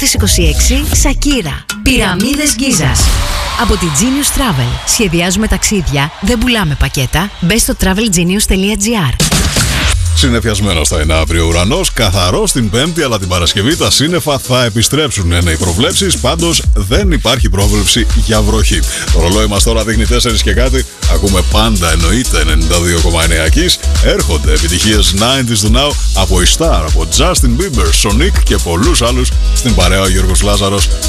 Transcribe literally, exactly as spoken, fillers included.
Νιώθεις είκοσι έξι, Σακύρα. Πυραμίδες Γκίζας. Από τη Genius Travel. Σχεδιάζουμε ταξίδια, δεν πουλάμε πακέτα. Μπες στο travel genius τελεία gr. Συννεφιασμένος θα είναι αύριο ο ουρανός, καθαρός την Πέμπτη, αλλά την Παρασκευή τα σύννεφα θα επιστρέψουν. Είναι οι προβλέψεις, πάντως δεν υπάρχει πρόβλεψη για βροχή. Το ρολόι μας τώρα δείχνει τέσσερις και κάτι. Ακούμε πάντα εννοείται ενενήντα δύο κόμμα εννέα Kiss. Έρχονται επιτυχίες ενενήντα του Now από η Star, από Justin Bieber, Sonic και πολλούς άλλους. Στην παρέα ο Γιώργος Λάζαρος.